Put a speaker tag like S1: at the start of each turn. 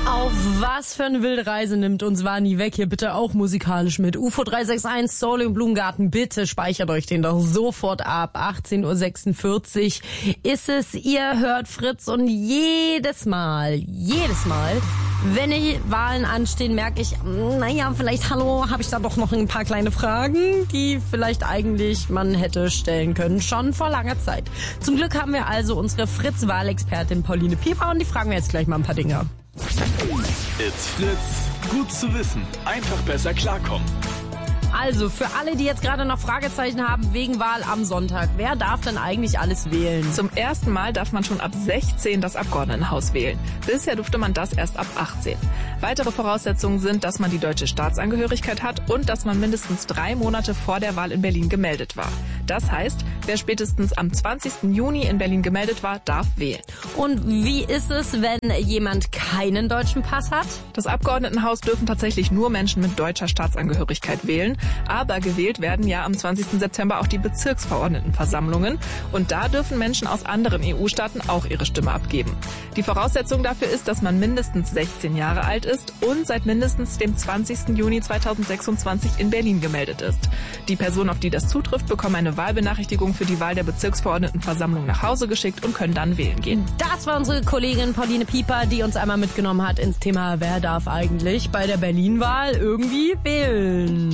S1: Auf was für eine wilde Reise nimmt uns Vani weg hier bitte auch musikalisch mit. UFO 361, Soul im Blumengarten, bitte speichert euch den doch sofort ab. 18.46 Uhr ist es, ihr hört Fritz und jedes Mal, wenn die Wahlen anstehen, merke ich, habe ich da doch noch ein paar kleine Fragen, die vielleicht eigentlich man hätte stellen können, schon vor langer Zeit. Zum Glück haben wir also unsere Fritz-Wahlexpertin Pauline Pieper und die fragen wir jetzt gleich mal ein paar Dinge.
S2: It's Fritz. Gut zu wissen. Einfach besser klarkommen.
S1: Also, für alle, die jetzt gerade noch Fragezeichen haben wegen Wahl am Sonntag, wer darf denn eigentlich alles wählen?
S3: Zum ersten Mal darf man schon ab 16 das Abgeordnetenhaus wählen. Bisher durfte man das erst ab 18. Weitere Voraussetzungen sind, dass man die deutsche Staatsangehörigkeit hat und dass man mindestens 3 Monate vor der Wahl in Berlin gemeldet war. Das heißt, wer spätestens am 20. Juni in Berlin gemeldet war, darf wählen.
S1: Und wie ist es, wenn jemand keinen deutschen Pass hat?
S3: Das Abgeordnetenhaus dürfen tatsächlich nur Menschen mit deutscher Staatsangehörigkeit wählen. Aber gewählt werden ja am 20. September auch die Bezirksverordnetenversammlungen. Und da dürfen Menschen aus anderen EU-Staaten auch ihre Stimme abgeben. Die Voraussetzung dafür ist, dass man mindestens 16 Jahre alt ist und seit mindestens dem 20. Juni 2026 in Berlin gemeldet ist. Die Personen, auf die das zutrifft, bekommen eine Wahlbenachrichtigung für die Wahl der Bezirksverordnetenversammlung nach Hause geschickt und können dann wählen gehen.
S1: Das war unsere Kollegin Pauline Pieper, die uns einmal mitgenommen hat ins Thema, wer darf eigentlich bei der Berlin-Wahl irgendwie wählen.